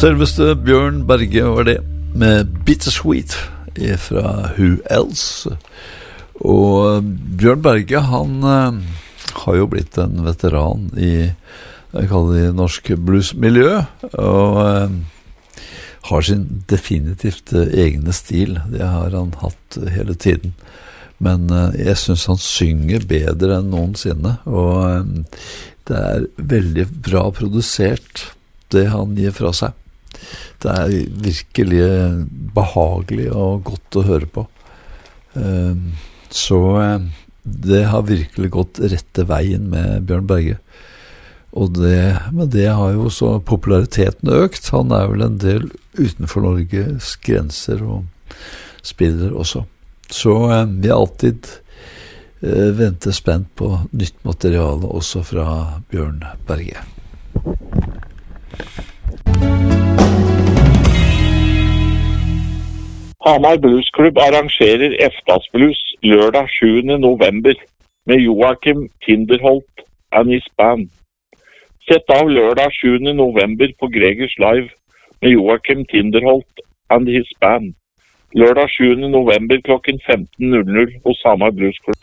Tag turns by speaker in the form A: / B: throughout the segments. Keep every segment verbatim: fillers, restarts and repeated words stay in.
A: Selveste Bjørn Berge var det, med Bittersweet fra Who Else. Og Bjørn Berge, han uh, har jo blitt en veteran i, jeg kaller det, norsk bluesmiljø, og uh, har sin definitivt uh, egne stil. Det har han hatt uh, hele tiden. Men uh, jeg synes han synger bedre enn noensinne, og uh, det er veldig bra produsert, det han gir fra seg. Det er virkelig behagelig og godt å høre på. Så det har virkelig gått rette veien med Bjørn Berge. Og det, men det har jo så populariteten økt. Han er vel en del utenfor Norges grenser og spiller også. Så vi har alltid ventet spent på nytt materiale også fra Bjørn Berge.
B: Hamar Bluesklubb arrangerer Eftas Blues lørdag sjuende november med Joachim Tinderholt and his band. Sett av lørdag sjuende november på Gregers Live med Joachim Tinderholt and his band. Lørdag sjuende november klokken femten null null hos Hamar Bluesklubb.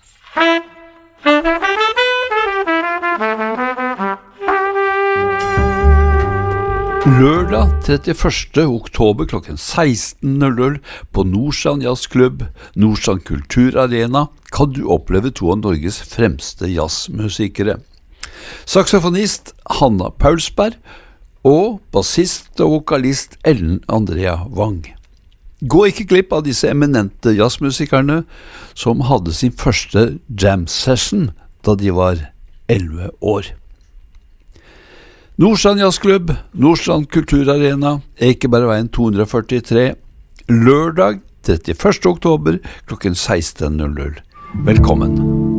A: Lørdag trettiførste oktober klokken seksten null null på Nordstrand Jazzklubb, Nordstrand Kulturarena, kan du oppleve to av Norges fremste jazzmusikere. Saxofonist Hanna Paulsberg og bassist og vokalist Ellen Andrea Wang. Gå ikke glipp av disse eminente jazzmusikerne som hadde sin første jam session da de var elleve år. Nordstrand Jazzklubb, Nordstrand Kulturarena, Ekebergveien to hundre førtitre, lørdag trettiførste oktober klokken seksten null null. Velkommen!